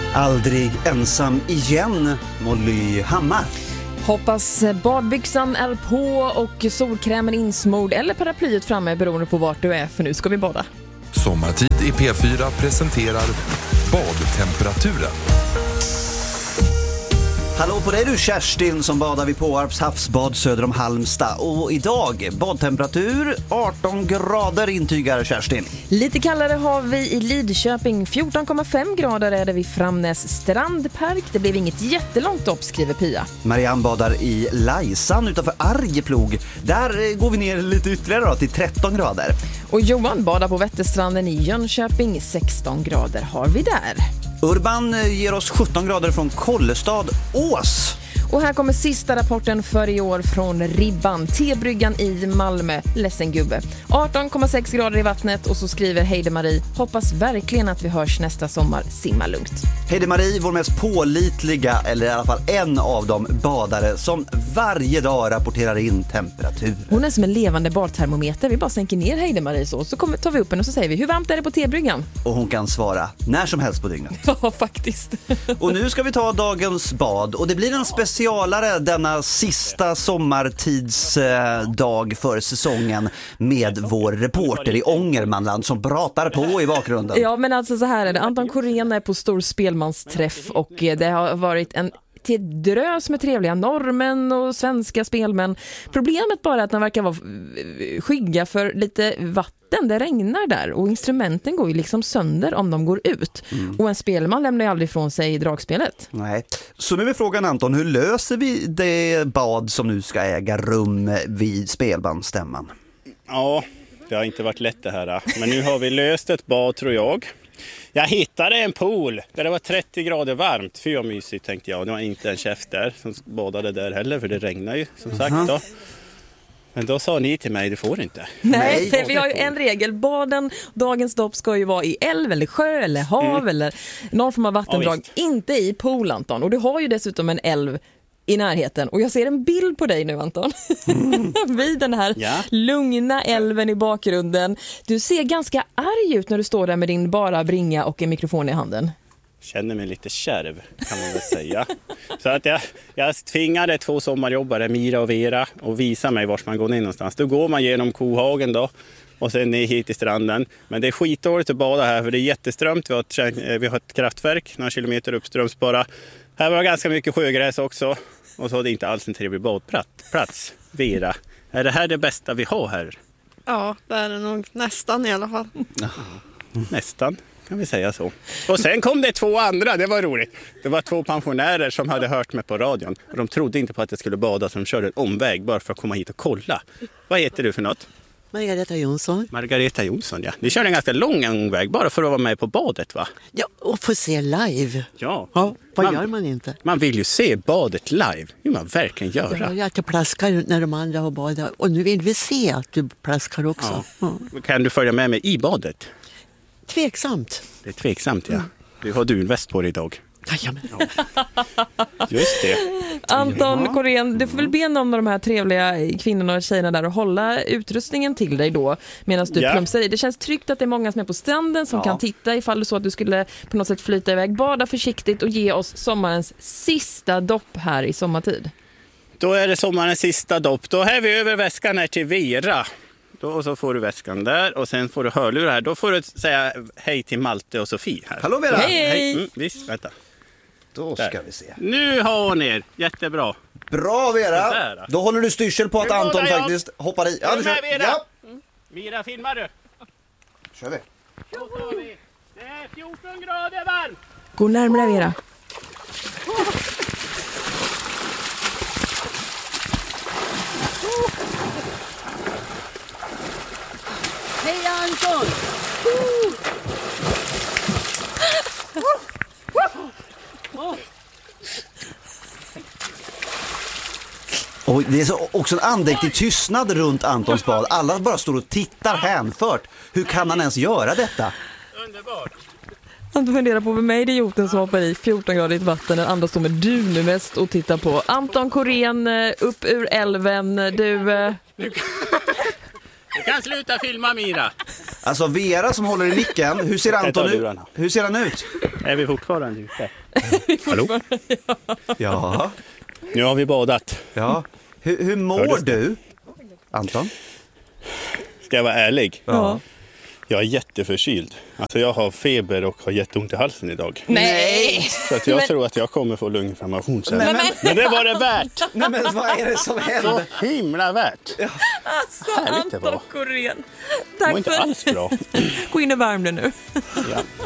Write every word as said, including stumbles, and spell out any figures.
Aldrig ensam igen, Molly Hammar. Hoppas badbyxan är på och solkrämen insmord eller paraplyet framme beroende på vart du är, för nu ska vi bada. Sommartid i P fyra presenterar badtemperaturen. Hallå på dig du Kerstin som badar vid Påarps havsbad söder om Halmstad. Och idag badtemperatur arton grader intygar Kerstin. Lite kallare har vi i Lidköping, fjorton komma fem grader är det vid Framnäs strandpark. Det blev inget jättelångt dopp, skriver Pia. Marianne badar i Lajsan utanför Arjeplog. Där går vi ner lite ytterligare då, till tretton grader. Och Johan badar på Vätterstranden i Jönköping, sexton grader har vi där. Urban ger oss sjutton grader från Kollestad, Ås. Och här kommer sista rapporten för i år från Ribban, T-bryggan i Malmö, ledsen gubbe. arton komma sex grader i vattnet och så skriver Heide-Marie, hoppas verkligen att vi hörs nästa sommar, simma lugnt. Heide-Marie, vår mest pålitliga, eller i alla fall en av de badare som varje dag rapporterar in temperatur. Hon är som en levande badtermometer, vi bara sänker ner Heide-Marie så, så kommer, tar vi upp henne och så säger vi, hur varmt är det på T-bryggan? Och hon kan svara när som helst på dygnet. Ja, faktiskt. Och nu ska vi ta dagens bad och det blir en specialare denna sista sommartidsdag för säsongen med vår reporter i Ångermanland som pratar på i bakgrunden. Ja, men alltså så här är det. Anton Korén är på stor spelmansträff och det har varit en till drös med trevliga norrmän och svenska spelmän. Problemet bara är att de verkar vara skygga för lite vatten. Det regnar där och instrumenten går ju liksom sönder om de går ut. Mm. Och en spelman lämnar ju aldrig ifrån sig i dragspelet. Nej. Så nu är frågan Anton, hur löser vi det bad som nu ska äga rum vid spelbandsstämman? Ja, det har inte varit lätt det här. Men nu har vi löst ett bad tror jag. Jag hittade en pool där det var trettio grader varmt. Fy vad mysigt tänkte jag. Det var inte en chef där som badade där heller för det regnar ju som sagt uh-huh. då. Men då sa ni till mig, det får inte. Nej, Nej vi har ju en regel. Baden, dagens dopp ska ju vara i älv eller sjö eller hav mm. eller någon form av vattendrag. Ja, inte i pool, Anton. Och du har ju dessutom en älv i närheten. Och jag ser en bild på dig nu, Anton. Mm. Vid den här ja. lugna älven i bakgrunden. Du ser ganska arg ut när du står där med din bara bringa och en mikrofon i handen. Känner mig lite kärv kan man väl säga. Så att jag, jag tvingade två sommarjobbare, Mira och Vera, och visa mig vart man går ner någonstans. Då går man genom Kohagen då och sen ner hit till stranden. Men det är skitdåligt att bada här för det är jätteströmt. Vi har ett, vi har ett kraftverk några kilometer uppströms bara. Här var ganska mycket sjögräs också. Och så är det inte alls en trevlig badplats. Vera, är det här det bästa vi har här? Ja, det är det nog nästan i alla fall. Nästan. Kan vi säga så. Och sen kom det två andra, det var roligt. Det var två pensionärer som hade hört mig på radion. Och de trodde inte på att jag skulle bada så de körde en omväg bara för att komma hit och kolla. Vad heter du för något? Margareta Jonsson. Margareta Jonsson, ja. Ni körde en ganska lång omväg bara för att vara med på badet, va? Ja, och få se live. Ja. ja vad man, gör man inte? Man vill ju se badet live. Det vill man verkligen göra. Ja, att jag plaskar när de andra har badat. Och nu vill vi se att du plaskar också. Ja. Ja. Kan du följa med mig i badet? Tveksamt. Det är tveksamt, ja. Du har dunväst på dig idag. Jajamän. Ja. Just det. Anton ja. Korén, du får väl be någon av de här trevliga kvinnorna och tjejerna där att hålla utrustningen till dig då medan du ja. plumsar i. Det känns tryggt att det är många som är på stranden som ja. kan titta ifall du så att du skulle på något sätt flyta iväg. Bada försiktigt och ge oss sommarens sista dopp här i sommartid. Då är det sommarens sista dopp. Då är vi över väskan här till Vera. Då så får du väskan där och sen får du hörlurar här. Då får du säga hej till Malte och Sofie här. Hallå Vera! Hej! hej. Mm, visst, vänta. Då ska där. vi se. Nu har ni er. Jättebra. Bra Vera. Där, då håller du styrsel på att Anton faktiskt hoppar i. Ja, du kör. Vera. Ja. Mm. Vera, filmar du? Kör vi. Då tar vi. Det är fjorton grader varmt. Gå närmare Vera. Hej Anton! Och det är så också en andäktig tystnad runt Antons bad. Alla bara står och tittar hänfört. Hur kan han ens göra detta? Underbart. Anton funderar på vem är idioten som hoppar i fjorton grader i vatten när andra står med dunväst och tittar på. Anton Korén, upp ur älven. Du... Du kan sluta filma, Mira. Alltså Vera som håller i nicken, hur ser Anton ut? Hur ser han ut? Är vi fortfarande ute? Hallå? Ja. Nu har vi badat. Ja. Hur, hur mår du, Anton? Ska jag vara ärlig? Ja. Jag är jätteförkyld. Alltså jag har feber och har jätteont i halsen idag. Nej! Så att jag Men- tror att jag kommer få lunginflammation sen. Nej, men, men- det var det värt! Nej men vad är det som händer? Så himla värt! Alltså, Härligt det var. Anton Corén. Det var Tack inte för... alls bra. Gå in och värm dig nu. Ja.